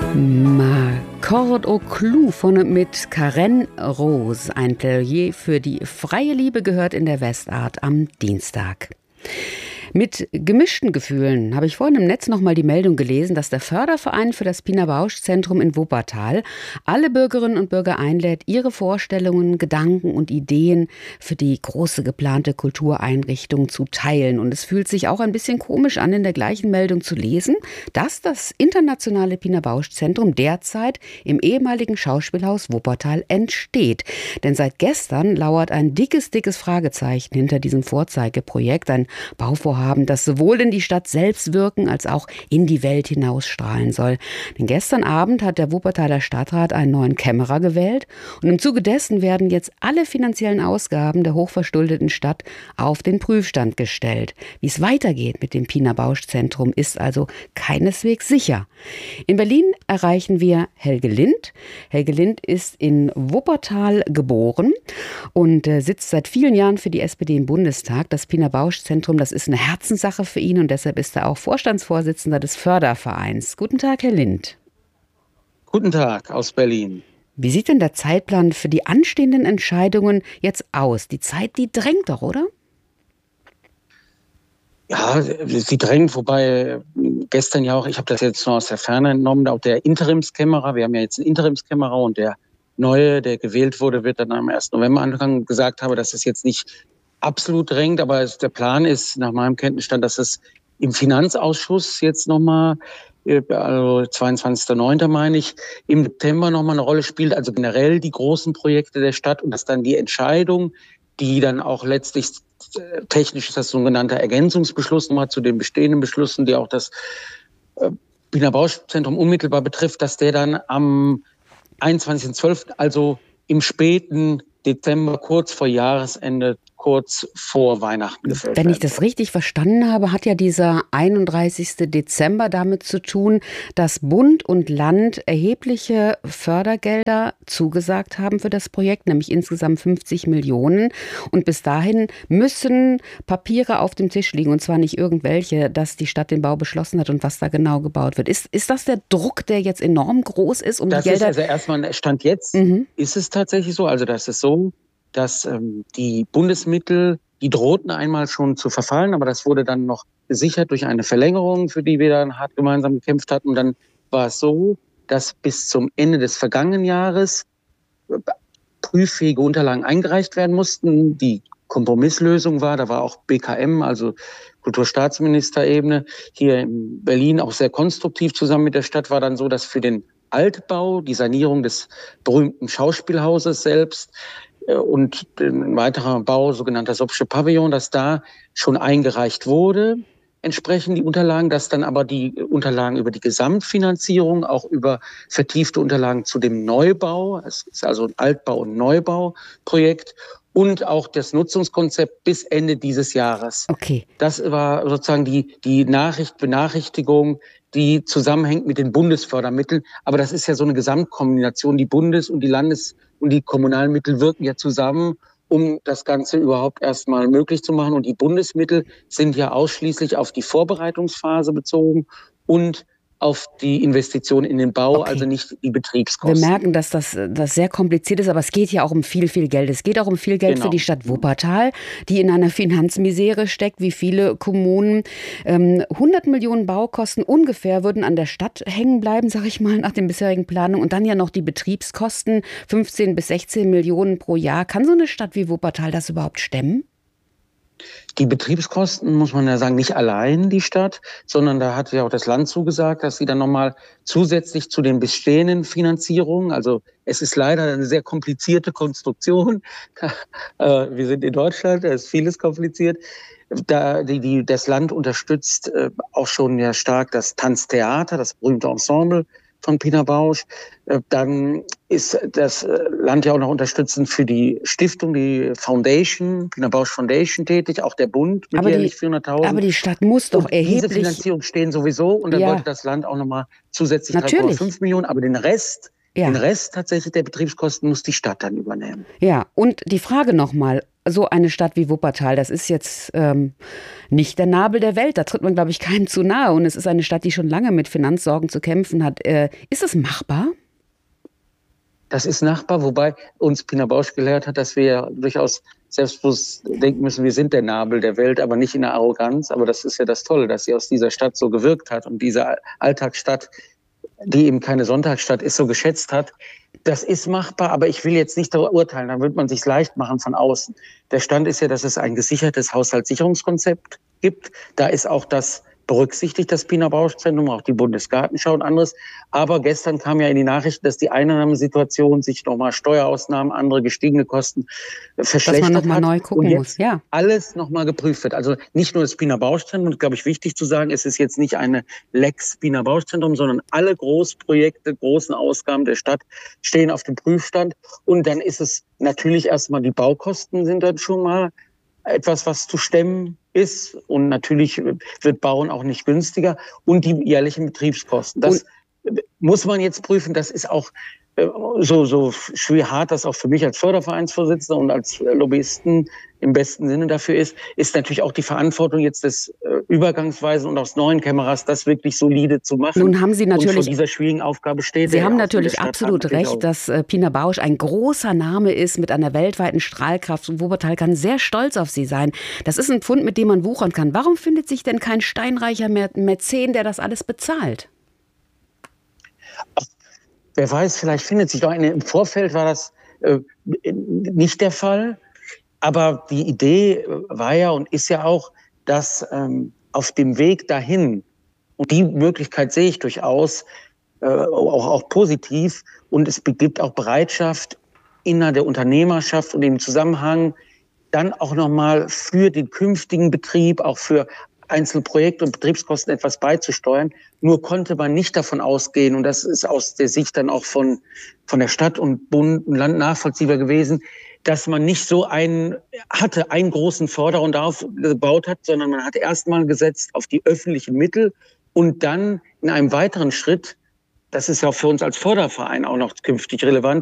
M'Accord au Clou von und mit Karen Rose. Ein Plädoyer für die freie Liebe gehört in der Westart am Dienstag. Mit gemischten Gefühlen habe ich vorhin im Netz noch mal die Meldung gelesen, dass der Förderverein für das Pina Bausch-Zentrum in Wuppertal alle Bürgerinnen und Bürger einlädt, ihre Vorstellungen, Gedanken und Ideen für die große geplante Kultureinrichtung zu teilen. Und es fühlt sich auch ein bisschen komisch an, in der gleichen Meldung zu lesen, dass das internationale Pina Bausch-Zentrum derzeit im ehemaligen Schauspielhaus Wuppertal entsteht. Denn seit gestern lauert ein dickes Fragezeichen hinter diesem Vorzeigeprojekt, ein Bauvorhaben, das sowohl in die Stadt selbst wirken als auch in die Welt hinausstrahlen soll. Denn gestern Abend hat der Wuppertaler Stadtrat einen neuen Kämmerer gewählt und im Zuge dessen werden jetzt alle finanziellen Ausgaben der hochverschuldeten Stadt auf den Prüfstand gestellt. Wie es weitergeht mit dem Pina Bausch-Zentrum ist also keineswegs sicher. In Berlin erreichen wir Helge Lind. Helge Lind ist in Wuppertal geboren und sitzt seit vielen Jahren für die SPD im Bundestag. Das Pina Bausch-Zentrum, das ist eine Herzenssache für ihn und deshalb ist er auch Vorstandsvorsitzender des Fördervereins. Guten Tag, Herr Lind. Guten Tag aus Berlin. Wie sieht denn der Zeitplan für die anstehenden Entscheidungen jetzt aus? Die Zeit, die drängt doch, oder? Ja, sie drängt, wobei gestern ja auch, ich habe das jetzt nur aus der Ferne entnommen, auch der Interimskämmerer, wir haben ja jetzt einen Interimskämmerer und der neue, der gewählt wurde, wird dann am 1. November anfangen, gesagt habe, dass es jetzt nicht absolut drängt, aber der Plan ist nach meinem Kenntnisstand, dass es im Finanzausschuss jetzt nochmal, also 22.09. meine ich, im September nochmal eine Rolle spielt, also generell die großen Projekte der Stadt und dass dann die Entscheidung, die dann auch letztlich technisch ist das sogenannte Ergänzungsbeschluss nochmal zu den bestehenden Beschlüssen, die auch das Pina Bausch-Zentrum unmittelbar betrifft, dass der dann am 21.12., also im späten Dezember, kurz vor Jahresende, kurz vor Weihnachten gefällt werden. Wenn ich das richtig verstanden habe, hat ja dieser 31. Dezember damit zu tun, dass Bund und Land erhebliche Fördergelder zugesagt haben für das Projekt, nämlich insgesamt 50 Millionen. Und bis dahin müssen Papiere auf dem Tisch liegen, und zwar nicht irgendwelche, dass die Stadt den Bau beschlossen hat und was da genau gebaut wird. Ist das der Druck, der jetzt enorm groß ist, um das die Gelder... Das ist also erstmal Stand jetzt, ist es tatsächlich so, also das ist so, dass die Bundesmittel, die drohten einmal schon zu verfallen, aber das wurde dann noch gesichert durch eine Verlängerung, für die wir dann hart gemeinsam gekämpft hatten. Und dann war es so, dass bis zum Ende des vergangenen Jahres prüffähige Unterlagen eingereicht werden mussten. Die Kompromisslösung war, da war auch BKM, also Kulturstaatsministerebene, hier in Berlin auch sehr konstruktiv zusammen mit der Stadt, war dann so, dass für den Altbau, die Sanierung des berühmten Schauspielhauses selbst, und ein weiterer Bau, sogenannter Soppsche Pavillon, dass da schon eingereicht wurde, entsprechend die Unterlagen, dass dann aber die Unterlagen über die Gesamtfinanzierung, auch über vertiefte Unterlagen zu dem Neubau, es ist also ein Altbau- und Neubauprojekt, und auch das Nutzungskonzept bis Ende dieses Jahres. Okay. Das war sozusagen die Benachrichtigung, die zusammenhängt mit den Bundesfördermitteln. Aber das ist ja so eine Gesamtkombination. Die Bundes- und die Landes- und die kommunalen Mittel wirken ja zusammen, um das Ganze überhaupt erstmal möglich zu machen. Und die Bundesmittel sind ja ausschließlich auf die Vorbereitungsphase bezogen und auf die Investition in den Bau, Okay. Also nicht die Betriebskosten. Wir merken, dass das sehr kompliziert ist, aber es geht ja auch um viel Geld. Es geht auch um viel Geld für die Stadt Wuppertal, die in einer Finanzmisere steckt, wie viele Kommunen. 100 Millionen Baukosten ungefähr würden an der Stadt hängen bleiben, sage ich mal, nach den bisherigen Planungen. Und dann ja noch die Betriebskosten, 15 bis 16 Millionen pro Jahr. Kann so eine Stadt wie Wuppertal das überhaupt stemmen? Die Betriebskosten, muss man ja sagen, nicht allein die Stadt, sondern da hat ja auch das Land zugesagt, dass sie dann nochmal zusätzlich zu den bestehenden Finanzierungen, also es ist leider eine sehr komplizierte Konstruktion, wir sind in Deutschland, da ist vieles kompliziert, das Land unterstützt auch schon ja stark das Tanztheater, das berühmte Ensemble von Pina Bausch. Dann ist das Land ja auch noch unterstützend für die Stiftung, die Foundation, Pina Bausch Foundation tätig, auch der Bund mit jährlich 400.000. Aber die Stadt muss doch erheblich... Diese Finanzierung stehen sowieso und dann wollte das Land auch nochmal zusätzlich 3,5 Millionen, aber den Rest, Ja. Den Rest tatsächlich der Betriebskosten muss die Stadt dann übernehmen. Ja, und die Frage nochmal, so eine Stadt wie Wuppertal, das ist jetzt nicht der Nabel der Welt, da tritt man, glaube ich, keinem zu nahe. Und es ist eine Stadt, die schon lange mit Finanzsorgen zu kämpfen hat. Ist es machbar? Das ist machbar, wobei uns Pina Bausch gelehrt hat, dass wir ja durchaus selbstbewusst denken müssen, wir sind der Nabel der Welt, aber nicht in der Arroganz. Aber das ist ja das Tolle, dass sie aus dieser Stadt so gewirkt hat und diese Alltagsstadt, die eben keine Sonntagsstadt ist, so geschätzt hat. Das ist machbar, aber ich will jetzt nicht darüber urteilen, dann wird man sich leicht machen von außen. Der Stand ist ja, dass es ein gesichertes Haushaltssicherungskonzept gibt. Da ist auch das berücksichtigt, das Pina Bausch Zentrum, auch die Bundesgartenschau und anderes. Aber gestern kam ja in die Nachrichten, dass die Einnahmesituation sich nochmal Steuerausnahmen, andere gestiegene Kosten verschlechtert hat. Dass man nochmal neu gucken muss, ja. Alles nochmal geprüft wird. Also nicht nur das Pina Bausch Zentrum, glaube ich, wichtig zu sagen, es ist jetzt nicht eine Lex Pina Bausch Zentrum, sondern alle Großprojekte, großen Ausgaben der Stadt stehen auf dem Prüfstand. Und dann ist es natürlich erstmal, die Baukosten sind dann schon mal etwas, was zu stemmen ist. Und natürlich wird Bauen auch nicht günstiger. Und die jährlichen Betriebskosten. Das muss man jetzt prüfen. Das ist auch so schwer hart, das auch für mich als Fördervereinsvorsitzender und als Lobbyisten im besten Sinne dafür ist natürlich auch die Verantwortung jetzt des Übergangsweisen und aus neuen Kameras, das wirklich solide zu machen. Nun haben Sie natürlich, und vor dieser schwierigen Aufgabe steht. Sie haben natürlich absolut recht, dass Pina Bausch ein großer Name ist mit einer weltweiten Strahlkraft und Wuppertal kann sehr stolz auf sie sein. Das ist ein Pfund, mit dem man wuchern kann. Warum findet sich denn kein steinreicher Mäzen, der das alles bezahlt? Wer weiß, vielleicht findet sich doch eine. Im Vorfeld war das nicht der Fall. Aber die Idee war ja und ist ja auch, dass auf dem Weg dahin, und die Möglichkeit sehe ich durchaus auch positiv, und es gibt auch Bereitschaft innerhalb der Unternehmerschaft und im Zusammenhang dann auch nochmal für den künftigen Betrieb, auch für einzelne Projekte und Betriebskosten etwas beizusteuern. Nur konnte man nicht davon ausgehen, und das ist aus der Sicht dann auch von der Stadt und Bund und Land nachvollziehbar gewesen, dass man nicht so einen großen Förderer und darauf gebaut hat, sondern man hat erstmal gesetzt auf die öffentlichen Mittel und dann in einem weiteren Schritt, das ist ja auch für uns als Förderverein auch noch künftig relevant,